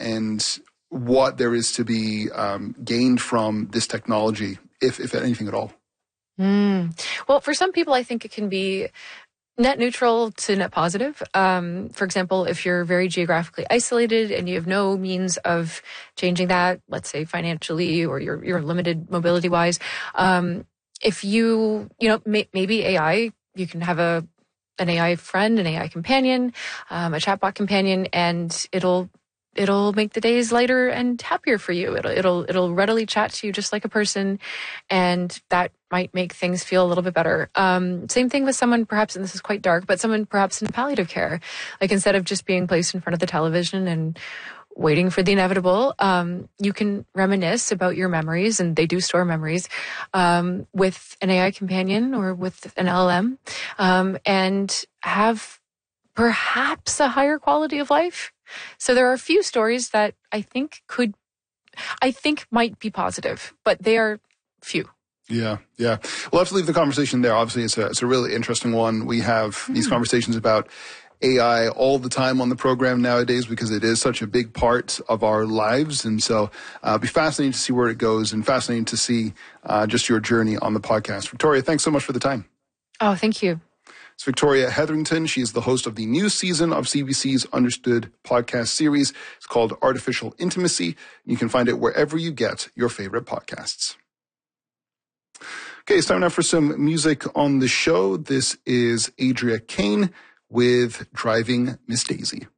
and what there is to be gained from this technology, if anything at all? Well, for some people, I think it can be net neutral to net positive. For example, if you're very geographically isolated and you have no means of changing that, let's say financially, or you're limited mobility wise, if maybe AI, you can have an AI friend, an AI companion, a chatbot companion, and it'll make the days lighter and happier for you. It'll readily chat to you just like a person, and that might make things feel a little bit better. Same thing with someone perhaps, and this is quite dark, but someone perhaps in palliative care. Like, instead of just being placed in front of the television and waiting for the inevitable, you can reminisce about your memories, and they do store memories, with an AI companion or with an LLM, and have perhaps a higher quality of life. So there are a few stories that I think might be positive, but they are few. Yeah. We'll have to leave the conversation there. Obviously, it's a really interesting one. We have these conversations about AI all the time on the program nowadays because it is such a big part of our lives. And so it'll be fascinating to see where it goes, and fascinating to see just your journey on the podcast. Victoria, thanks so much for the time. Oh, thank you. It's Victoria Hetherington. She is the host of the new season of CBC's Understood podcast series. It's called Artificial Intimacy. You can find it wherever you get your favorite podcasts. Okay, it's time now for some music on the show. This is Adria Kane with Driving Miss Daisy.